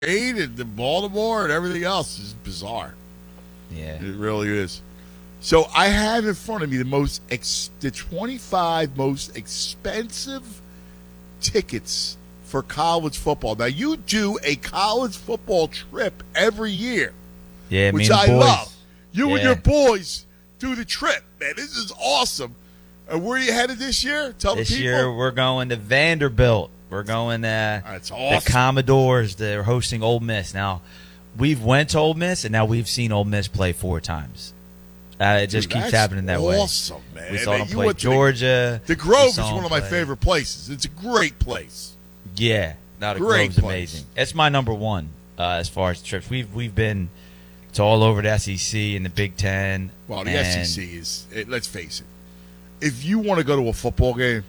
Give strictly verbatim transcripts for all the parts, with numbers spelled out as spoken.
and the Baltimore and everything else is bizarre. Yeah. It really is. So I have in front of me the most ex- the twenty-five most expensive tickets for college football. Now you do a college football trip every year, Yeah, me which and the I boys. love. You and Yeah. your boys do the trip, man. This is awesome. And where are you headed this year? Tell This the people. year we're going to Vanderbilt. We're going uh, That's the awesome. Commodores. They're hosting Ole Miss. Now, we've went to Ole Miss, and now we've seen Ole Miss play four times. Uh, it just Dude, keeps that's happening that way. Awesome, man. We saw Man, them you play went to the- Georgia. The Grove We is saw one of them my play- favorite places. It's a great place. Yeah, now the Great Grove's place. amazing. It's my number one uh, as far as trips. We've we've been to all over the S E C and the Big Ten. Well, the and S E C is, it, let's face it, if you want to go to a football game,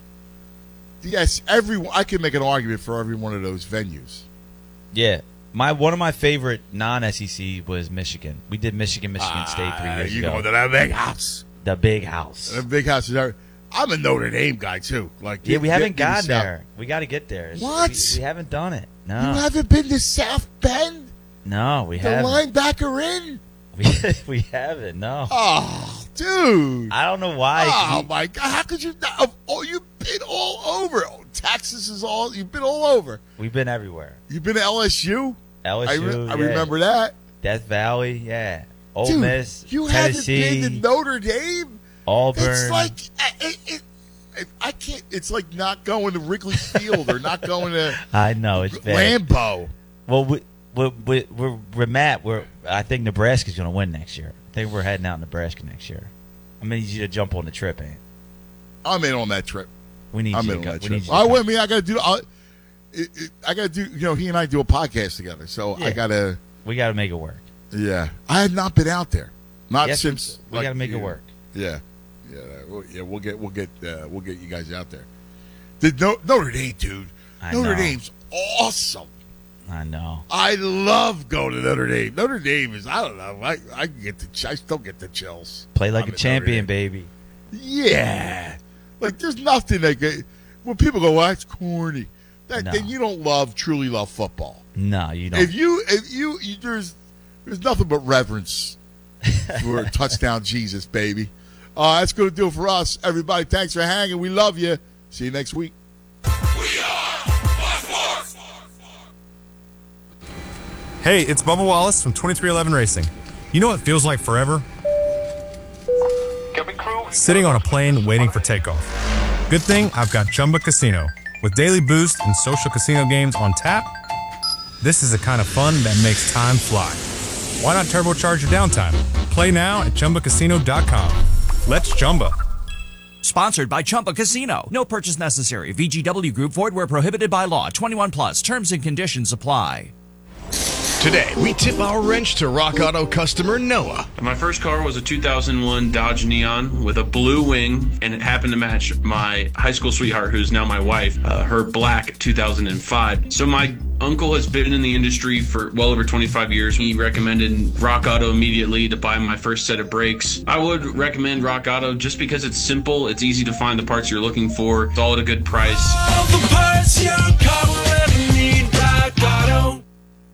yes, every I can make an argument for every one of those venues. Yeah, my one of my favorite non-S E C was Michigan. We did Michigan, Michigan State three Ah, years you ago. going to that big house? The big house. The big house is there. I'm a Notre Dame guy too. Like, Yeah, get- we haven't get in the gotten South. there. We got to get there. What? We, we haven't done it. You No, haven't been to South Bend? no, we The haven't. linebacker in? We, we haven't. No, Oh, dude. I don't know why. Oh We- my God! How could you not? Oh, you've been all over. Oh, Texas is all. You've been all over. We've been everywhere. You've been to L S U. L S I, U, re- I yeah. remember that. Death Valley, yeah. Ole Dude, Miss, you Tennessee, haven't been to Notre Dame. Auburn. It's like it, it, it, I can't. It's like not going to Wrigley Field or not going to I know it's bad. Lambeau. Well, we, we, we, we're, we're Matt. We're I think Nebraska's going to win next year. I think we're heading out Nebraska next year. I need you to jump on the trip, ain't? I'm in on that trip. We need I'm you in to on go. that We trip. need you to I, go. wait, I mean, I got to do. I, it, it, I got to do. You know, he and I do a podcast together, so Yeah. I got to. We got to make it work. Yeah, I have not been out there. Not Yes, since. we like, got to make yeah, it work. Yeah, yeah, we'll, yeah. We'll get, we'll get, uh, we'll get you guys out there. The no, Notre Dame, dude. I Notre know. Dame's awesome. I know. I love going to Notre Dame. Notre Dame is, I don't know, I, I get the, I still get the chills. Play like I'm a in Notre champion, Dame. baby. Yeah, like there's nothing that get, when people go, well, that's corny. That No. then you don't love, truly love football. No, you don't. If you, if you, you there's, there's nothing but reverence for touchdown Jesus, baby. Uh, that's going to do it for us. Everybody, thanks for hanging. We love you. See you next week. Hey, it's Bubba Wallace from twenty-three eleven Racing. You know what feels like forever? Sitting on a plane waiting for takeoff. Good thing I've got Chumba Casino. With daily boost and social casino games on tap, this is the kind of fun that makes time fly. Why not turbocharge your downtime? Play now at Chumba Casino dot com. Let's Chumba. Sponsored by Chumba Casino. No purchase necessary. V G W Group. Void where prohibited by law. twenty-one plus. Terms and conditions apply. Today, we tip our wrench to Rock Auto customer Noah. My first car was a two thousand one Dodge Neon with a blue wing, and it happened to match my high school sweetheart, who's now my wife, uh, her black two thousand five. So my uncle has been in the industry for well over twenty-five years. He recommended Rock Auto immediately to buy my first set of brakes. I would recommend Rock Auto just because it's simple, it's easy to find the parts you're looking for, it's all at a good price. All the parts your car will ever need, Rock Auto.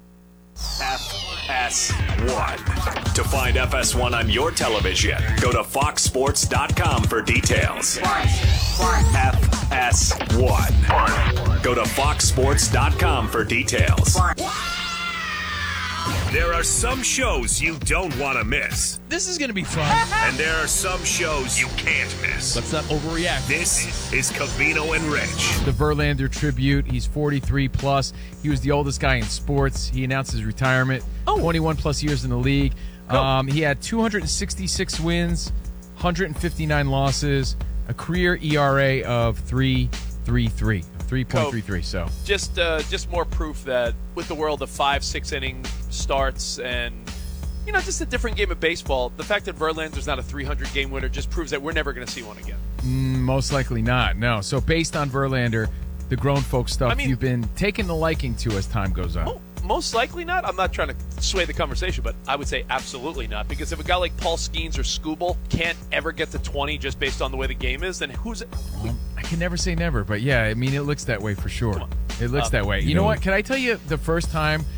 F S one. To find F S one on your television, go to fox sports dot com for details. F S one. Go to fox sports dot com for details. There are some shows you don't want to miss. This is going to be fun. And there are some shows you can't miss. Let's not overreact. This is Covino and Rich. The Verlander tribute. He's forty-three plus. He was the oldest guy in sports. He announced his retirement. Oh. twenty-one plus years in the league. Um, he had two hundred sixty-six wins, one hundred fifty-nine losses, a career E R A of three point three three. three point three three, so. Just uh, just more proof that with the world of five, six inning starts and, you know, just a different game of baseball, the fact that Verlander's not a three hundred game winner just proves that we're never going to see one again. Mm, most likely not, no. So based on Verlander, the grown folk stuff, I mean- you've been taking the liking to as time goes on. Mo- most likely not. I'm not trying to sway the conversation, but I would say absolutely not. Because if a guy like Paul Skeens or Skubal can't ever get to twenty just based on the way the game is, then who's it? Um, I can never say never, but yeah, I mean, it looks that way for sure. It looks Um, that way. You, you know know- what? Can I tell you the first time